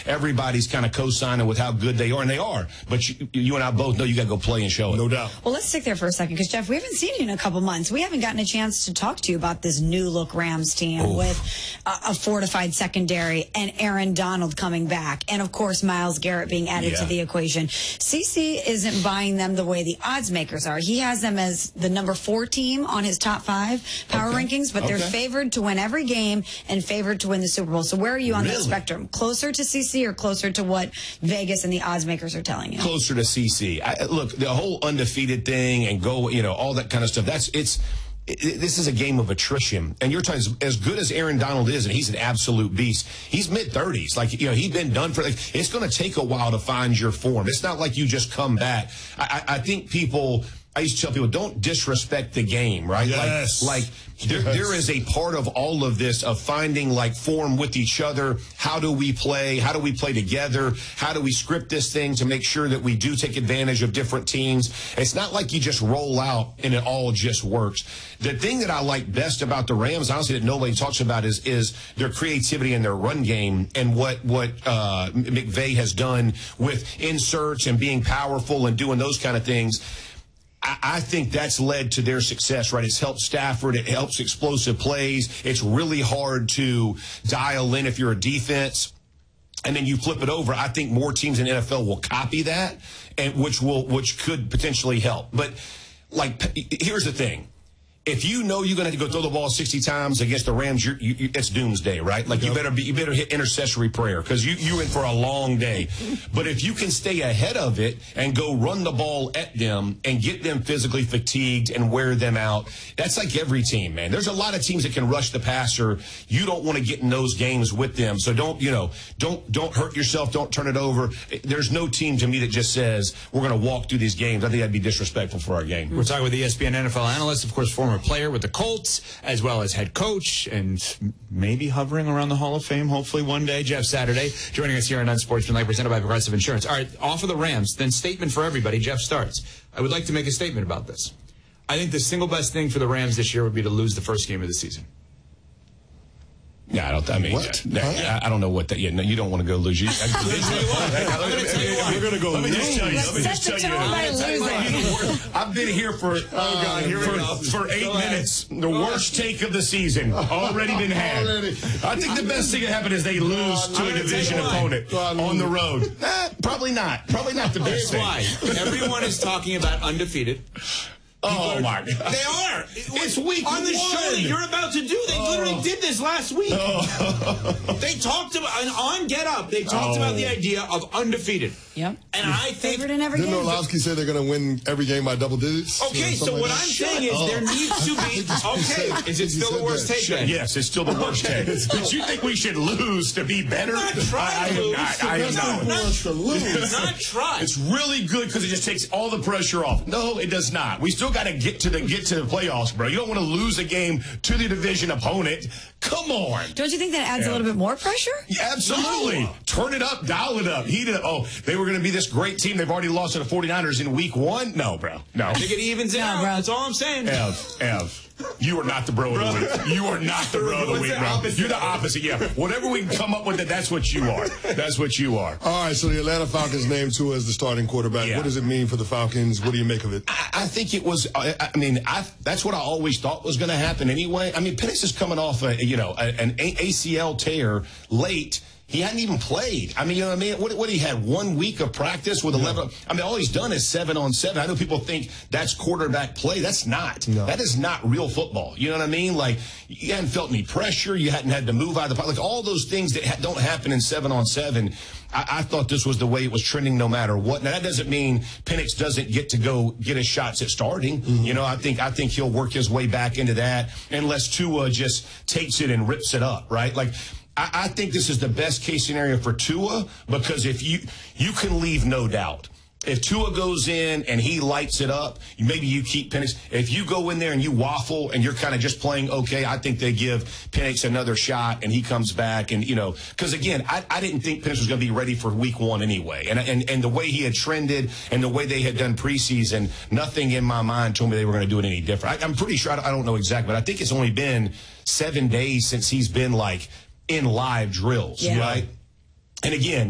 everybody's kind of co-signing with how good they are, and they are. But you and I both know you got to go play and show it. No doubt. Well, let's stick there for a second, because, Jeff, we haven't seen you in a couple months. We haven't gotten a chance to talk to you about this new-look Rams team with a fortified secondary and Aaron Donald coming back, and, of course, Myles Garrett being added to the equation. CC isn't buying them the way the odds makers are. He has them as the number 4 team on his top 5 power rankings, but they're favored to win every game and favored to win the Super Bowl. So where are you on that spectrum? Closer to CC or closer to what Vegas and the odds makers are telling you? Closer to CC. Look, the whole undefeated thing and all that kind of stuff, this is a game of attrition. And you're talking, as good as Aaron Donald is, and he's an absolute beast, he's mid-30s. He's been done for, it's going to take a while to find your form. It's not like you just come back. I think I used to tell people, don't disrespect the game, right? Yes. There is a part of all of this of finding form with each other. How do we play? How do we play together? How do we script this thing to make sure that we do take advantage of different teams? It's not like you just roll out and it all just works. The thing that I like best about the Rams, honestly, that nobody talks about is their creativity in their run game and what McVay has done with inserts and being powerful and doing those kind of things. I think that's led to their success, right? It's helped Stafford. It helps explosive plays. It's really hard to dial in if you're a defense. And then you flip it over. I think more teams in the NFL will copy that, and which could potentially help. But, here's the thing. If you know you're going to have to go throw the ball 60 times against the Rams, it's doomsday, right? You better hit intercessory prayer, because you're in for a long day. But if you can stay ahead of it and go run the ball at them and get them physically fatigued and wear them out, that's like every team, man. There's a lot of teams that can rush the passer. You don't want to get in those games with them. So don't hurt yourself. Don't turn it over. There's no team to me that just says we're going to walk through these games. I think that'd be disrespectful for our game. We're talking with ESPN NFL analyst, of course, former player with the Colts, as well as head coach, and maybe hovering around the Hall of Fame, hopefully one day, Jeff Saturday, joining us here on Unsportsmanlike, presented by Progressive Insurance. All right, off of the Rams, then statement for everybody. Jeff starts. I would like to make a statement about this. I think the single best thing for the Rams this year would be to lose the first game of the season. Yeah, I don't know what that. Yeah, no, you don't want to go lose. We're going to go lose. I've been here for 8 minutes. The worst take of the season already been had. I think the best thing that happened is they lose to a division opponent on the road. Probably not. Probably not the best thing. Here's why. Everyone is talking about undefeated. Oh, my God. They are. It's week on the show that you're about to do. They literally did this last week. They talked about, on Get Up, they talked about the idea of undefeated. Yep. And I think... Favorite in every game. Didn't Orlovsky say they're going to win every game by double digits? Okay, so what I'm saying is there needs to be... Okay, is it still the worst take then? Yes, it's still the worst take. But you think we should lose to be better? I'm not trying to lose. I am not. Not try. It's really good because it just takes all the pressure off. No, it does not. We still got to get to the playoffs, bro. You don't want to lose a game to the division opponent. Come on. Don't you think that adds a little bit more pressure? Yeah, absolutely. No. Turn it up, dial it up, heat it up. Oh, they were going to be this great team. They've already lost to the 49ers in week 1? No, bro. No. I think it evens out, bro. That's all I'm saying. Ev. You are not the bro of the week. You are not the bro of the week, bro. You're the opposite. Yeah. Whatever we can come up with, that's what you are. That's what you are. All right, so the Atlanta Falcons named Tua as the starting quarterback. Yeah. What does it mean for the Falcons? What do you make of it? I think it was, that's what I always thought was going to happen anyway. Penix is coming off an ACL tear late. He hadn't even played. You know what I mean? What he had 1 week of practice with 11. All he's done is 7-on-7. I know people think that's quarterback play. That's not. No. That is not real football. You know what I mean? You hadn't felt any pressure. You hadn't had to move out of the pocket. All those things that don't happen in 7-on-7. I thought this was the way it was trending no matter what. Now, that doesn't mean Penix doesn't get to go get his shots at starting. Mm-hmm. I think he'll work his way back into that unless Tua just takes it and rips it up, right? I think this is the best case scenario for Tua, because if you can leave no doubt. If Tua goes in and he lights it up, maybe you keep Penix. If you go in there and you waffle and you're kind of just playing okay, I think they give Penix another shot and he comes back. And, because again, I didn't think Penix was going to be ready for week 1 anyway. And the way he had trended and the way they had done preseason, nothing in my mind told me they were going to do it any different. I'm pretty sure, I don't know exactly, but I think it's only been 7 days since he's been in live drills, right? And again,